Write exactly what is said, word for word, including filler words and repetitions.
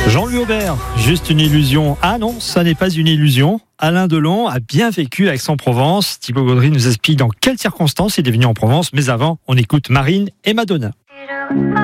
Jean-Louis Aubert, juste une illusion. Ah non, ça n'est pas une illusion. Alain Delon a bien vécu à Aix-en-Provence. Thibaut Gaudry nous explique dans quelles circonstances il est venu en Provence. Mais avant, on écoute Marine et Madonna.